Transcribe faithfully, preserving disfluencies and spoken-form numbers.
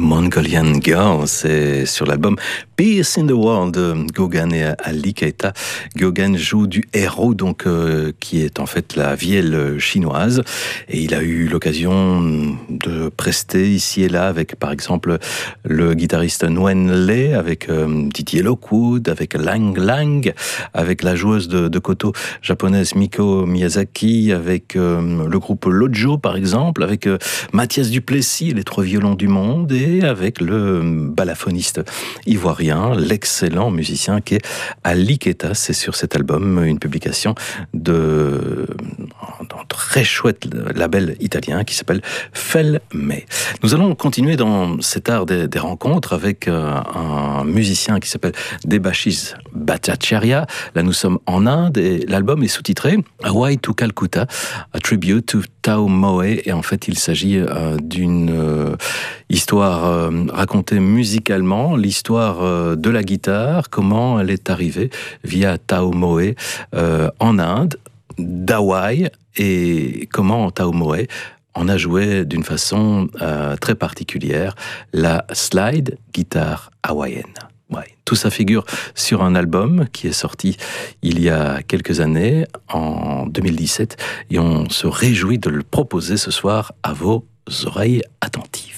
Mongolian Girl, c'est sur l'album Peace in the World de Gauguin et Ali Keita. Gauguin joue du héros, donc euh, qui est en fait la vielle chinoise, et il a eu l'occasion de prester ici et là avec, par exemple, le guitariste Nguyen Le, avec euh, Didier Lockwood, avec Lang Lang, avec la joueuse de, de koto japonaise Miko Miyazaki, avec euh, le groupe Lojo, par exemple, avec euh, Mathias Duplessis, les trois violons du monde, et avec le balafoniste ivoirien, l'excellent musicien qui est Ali Keita. C'est sur cet album, une publication de d'un très chouette label italien qui s'appelle Felme. Nous allons continuer dans cet art des, des rencontres avec un musicien qui s'appelle Debashis Bhattacharya. Là, nous sommes en Inde et l'album est sous-titré Hawaii to Calcutta, a tribute to Tao Moe. Et en fait, il s'agit euh, d'une euh, histoire euh, racontée musicalement, l'histoire euh, de la guitare, comment elle est arrivée via Tao Moe euh, en Inde, d'Hawaï, et comment Tao Moe en a joué d'une façon euh, très particulière la slide guitare hawaïenne. Ouais. Tout ça figure sur un album qui est sorti il y a quelques années, en deux mille dix-sept, et on se réjouit de le proposer ce soir à vos oreilles attentives.